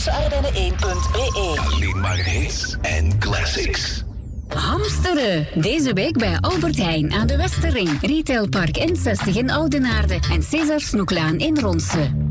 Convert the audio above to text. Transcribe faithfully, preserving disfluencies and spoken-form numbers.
Vlaamse Ardennen één punt b e. Alleen maar hits en classics. Hamsteren. Deze week bij Albert Heijn aan de Westerring. Retailpark N zestig in Oudenaarde en Cesar Snoeklaan in Ronse.